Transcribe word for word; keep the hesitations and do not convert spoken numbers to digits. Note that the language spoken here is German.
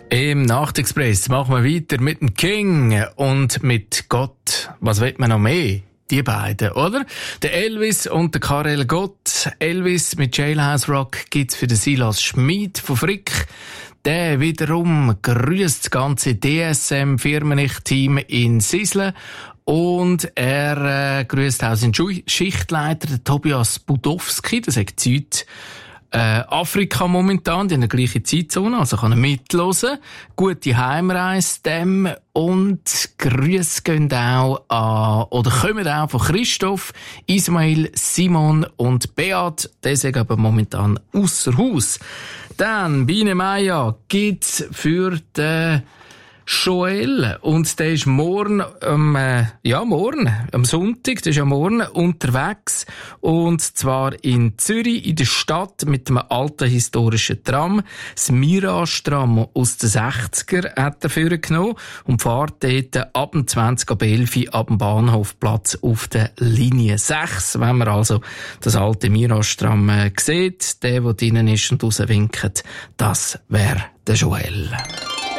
Im Nachtexpress machen wir weiter mit dem King und mit Gott. Was will man noch mehr? Die beiden, oder? Der Elvis und der Karel Gott. Elvis mit Jailhouse Rock gibt's für den Silas Schmid von Frick. Der wiederum grüßt das ganze D S M-Firmenich-Team in Sisle. Und er äh, grüßt auch seinen Schichtleiter, den Tobias Budowski. Das ist Zeit äh, Afrika momentan, die in der gleichen Zeitzone, also kann er mitlosen. Gute Heimreise dem. Und Grüße gehen auch an, oder kommen auch von Christoph, Ismail, Simon und Beat. Die sind aber momentan ausser Haus. Dann, Biene Maya gibt's für den Joel. Und der ist morgen, ähm, äh, ja, morgen, am Sonntag, der ist ja morgen unterwegs. Und zwar in Zürich, in der Stadt, mit einem alten historischen Tram. Das Mirage-Tram aus den sechziger hat er vorgenommen und fährt dort ab dem zwanzig ab elf ab dem Bahnhofplatz auf der Linie sechs. Wenn man also das alte Mirage-Tram äh, sieht, der, der drinnen ist und rauswinkt, das wäre der Joel.